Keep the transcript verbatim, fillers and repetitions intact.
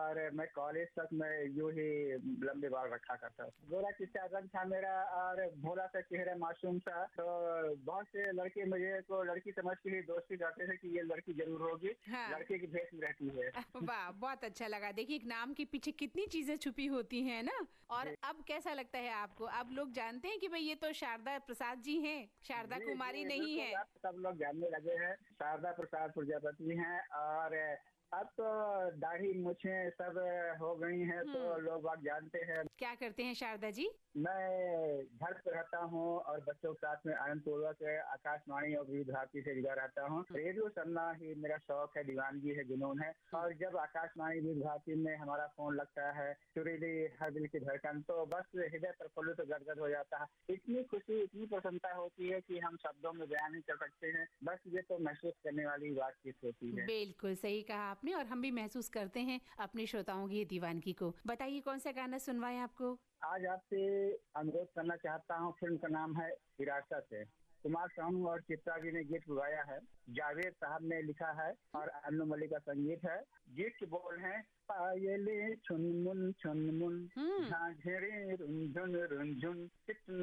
और मैं कॉलेज तक मैं यूं ही लंबे बाल रखा करता था। गोरा चिट्टा रंग था मेरा और भोला सा चेहरा, मासूम सा। तो बहुत से लड़के मुझे को लड़की समझ के ही दोस्ती करते थे कि ये लड़की जरूर होगी, हाँ। लड़के की भेष में रहती है। वाह, बहुत अच्छा लगा। देखिए, एक नाम के पीछे कितनी चीजें छुपी होती हैं ना। और जी अब कैसा लगता है आपको? अब लोग जानते हैं कि भाई ये तो शारदा प्रसाद जी हैं, शारदा जी कुमारी जी नहीं बिल्कुल, है। अब सब लोग जानने लगे हैं शारदा प्रसाद प्रजापति हैं। और अब तो दाढ़ी मूछें सब हो गई हैं, तो हम्म। लोग बाग जानते हैं। क्या करते हैं शारदा जी? मैं घर पे रहता हूँ और बच्चों के साथ में आनंद पूर्वक आकाशवाणी और विविध भारती से जुड़ा रहता हूँ। रेडियो सुनना ही मेरा शौक है, दीवानगी है, जुनून है। और जब आकाशवाणी विविध भारती में हमारा फोन लगता है, सुरीली हर दिल की धड़कन, तो बस हृदय प्रफुल्लित तो गदगद हो जाता है। इतनी खुशी, इतनी प्रसन्नता होती है कि हम शब्दों में बयान नहीं कर सकते हैं। बस ये तो महसूस करने वाली बातचीत होती है। बिल्कुल सही कहा आपने, और हम भी महसूस करते हैं अपने श्रोताओं की दीवानगी को। बताइए कौन सा गाना सुनवाएं आपको? आज आपसे अनुरोध करना चाहता हूँ। फिल्म का नाम है विरासत है। कुमार सानू और चित्रा जी ने गीत गाया है, जावेद साहब ने लिखा है और अन्नू मलिक का संगीत है। गीत के बोल हैं, पायले चुनमुन चुनमुन हम्म। झांझरे रुंझुन रुंझुन।